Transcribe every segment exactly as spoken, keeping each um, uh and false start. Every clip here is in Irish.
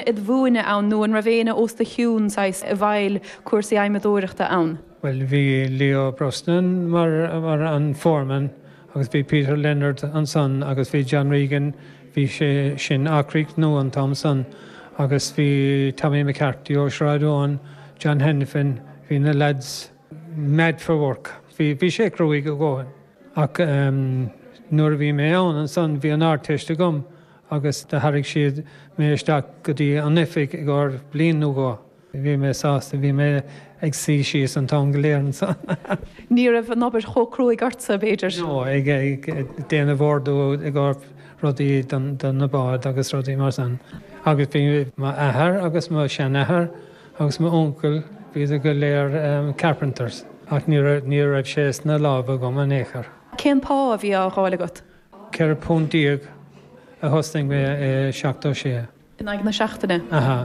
i bhúine ann nó an ravéine os de hiún sais a bhail cuasaí aimimeadúireachta ann? Well, bhí Leo Brosnan mar, mar an foreman, agus bhí Peter Leonard an son, agus bhí John Regan, bhí sé sin Acric Noan Thompson, agus bhí Tommy McCarthy ó Shradón, John Hennepin, bhí na lads mad for work. Bhí bhí sé cruig go gáin. Ach um, nuair bhí mé ann an son bhí an áirteiste gom, agus de harig siad mé isteach go dtí an ifig i gár blian nó gá. Bhí mé sásta, bhí mé ag sí síos an tá go léir an son. Ní raibh an obair chócrúig arsa beidir? No, ag déanana bhórdú ag gár rudaí don na bád agus rudaí mar san. Agus bhí má ahar agus má sean ahar agus má oncle bhí go léir um, carpenters. Ach ní raibh sé na lába go an éair. Cén pá a bhí á gháil agat? Ceir póntíag a hosting mé seachtó sé. In ag na seachtaine? Aha.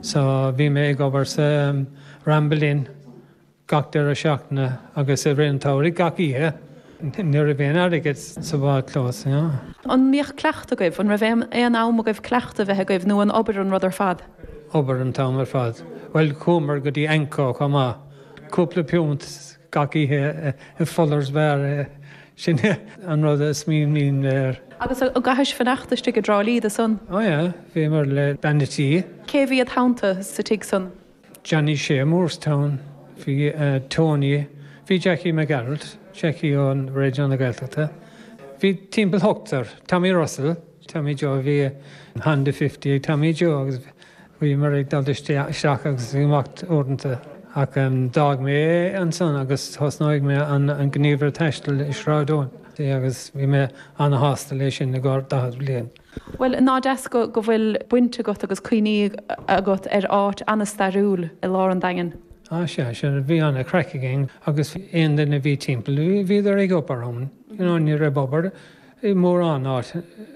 So bhí mé ag obair sa um, Rambalín gachtar a seachtaine agus a réontáirí gach ihe. Nuair a bhéon airgid sa bhád clós. An míoch cleachta goibh, an ra bhéim éon am goibh cleachta bheitthe goibh nó an obair an rud ar fad? Obair an tam ar fad. Well, cúmar go dtí encó chumá. Cúpla piúnt gach ihe i follars bhar sin an rud a smíon mín bhar. Agus a gaiis fanachtaiste go drá líad a son? Ó ja, bhí mar le Banatí. Cé bhí a tánta sa tí son? Johnny Shea Moorestown, bhí uh, Tony, bhí Jackie McGarrett, Jackie ón réidir an na Gaeltachta. Bhí timpeall hoachtar, Tommy Russell, Tommy Joe, bhí Honda fifty, Tommy Joe, agus bhí mar ag dalta isteach agus bhí macht ordnta. Ach um, dag mé an son agus thosnáig mé an, an gníomhar teistil i Shradón. Agus bhí mé an hostal é sin na gár dahad bliain. Well, ná deas go go bhfuil buinte agat agus cuoine agat ar áit anna starúil i lá an dagan. Á sé, sé bhí anna crackiging agus aon den na bhí timpeall, bhí ar ag op ar hon. You know, ní raibh obair, mór an áit,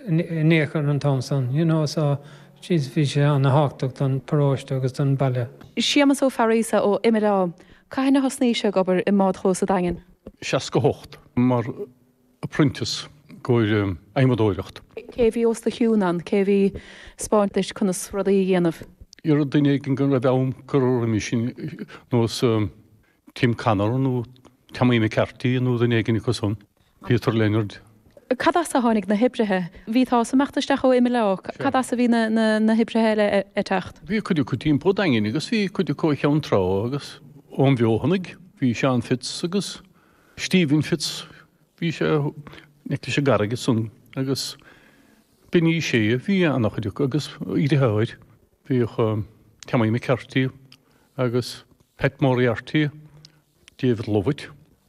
néchar an Thompson, you know, so she's bhí sé anna háachtacht an paróiste agus an baile. Siamas ó Farisa ó Imirá, caithna hosníise gobar i mád chós a dagan? Seas go hocht, mar apprentice goir um, aimimeadóireacht. Cé bhí os de hiúnan, cé bhí spáintis chunas rudaí dhéanamh? Ar a duine gin gan raibh am curúra mí sin nós um, Tim Cannar nó Tommy McCarthy nó duine gin cosún, Peter Leonard. Cadas a tháinig na hibrethe? Bhí tá sa meachtasteach ó Imirá, cadas a bhí na, na, na hibrethe le a techt? Bhí chuidir chu tíim podaingin agus bhí chuidir có cheann trá agus ón bheohannig, bhí Sean Fitz agus Stephen Fitz, bhí sé nectar sé garige sun agus biní sé bhí annach chuidir agus iad háid, bhí um, Tommy McCarthy agus Pat Moriarty, David Lovett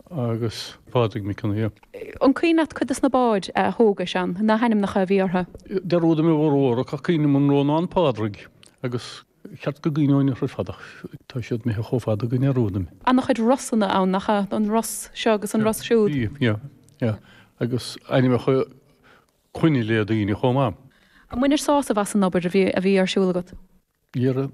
agus pádraig mi cynnig. An cuoinat chudas na báid a thóga sean, na hanim na chaibhíortha? De rúda mé bhór óra, a cuoine man róna an pádraig agus cheart go gíoine ar fadach, tá siad mé chofada go rúdam. Annach chuid Rossanna ann nach an Ross seo agus an Ross siúd? Ja, ja, agus aine me chu chuine le a daoine chomá. A muinir sása bheas an obair a bhí ar siúlagat? Iar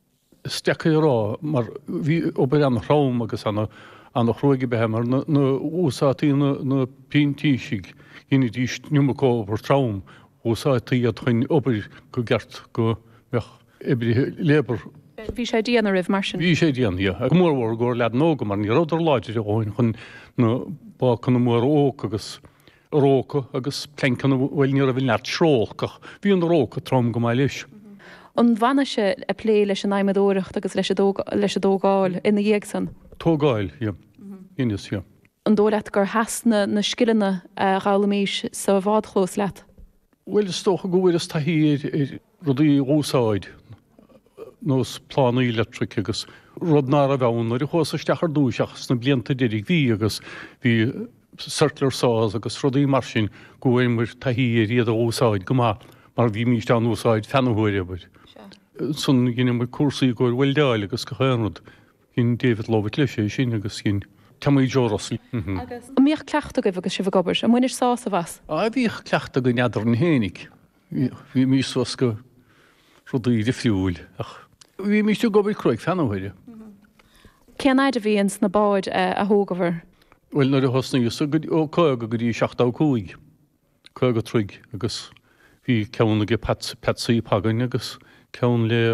stecha rá, mar bhí obair an rám agus anna an chróigi behemar na úsátaí na pintíisiig iní dís numacó por trám úsátaí a chuin obair go gert go meach ebri lébar. Bhí sé díana rih mar sin? Bhí sé díana, ja. Ag mórhór góir lead nóga mar ní rudar láidir óin chun na bácan na mór óca agus róca agus plencan bhfuil ní a bhfuil neart sróchach. Bhí an róca trám go mai leis. An bhaine se a plé leis an aimimeadóireacht agus leis a dógáil ina dhéag san? Tógáil, ja. Inis, ja. An dóileat gur hasna na skillanna a gálamíis sa bhád chlós leat? Well, is tócha go bhfuil is taí rudaí ósáid nós plánaí electric agus rud ná a bheann ar i chósasteach ar dúiseach na blianta deirig bhí agus bhí circular saws agus rudaí mar sin go bhfuil taí riad ósáid go má mar bhí míiste an ósáid fenahúir ebid. Sun gine mar cuasaí goir bhfuil deáil agus go chéanrad gin David Lovett leis é sin agus gin Tommy Joe Russell. Míoch cleachta goibh agus sibh gobar, a muinir sása bheas? A bhíoch cleachta go neadar an hénig. Bhí mí sos go rudaí de fiúil. Bhí míiste gobar cruig fenahúire. Cean éidir bhíon na báid a thógahar? Well, nar a hosna ó cóga go dtí seachtá cúig. Cóga tríg agus bhí ceanna go petsaí pagan agus ceann le